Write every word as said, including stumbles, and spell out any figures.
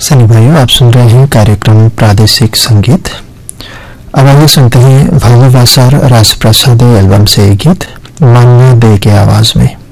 सनी भाइयों, आप सुन रहे हैं कार्यक्रम प्रादेशिक संगीत। अब आइए सुनते हैं भानुवासर राज प्रसाद एल्बम से गीत मान्य दे के आवाज में।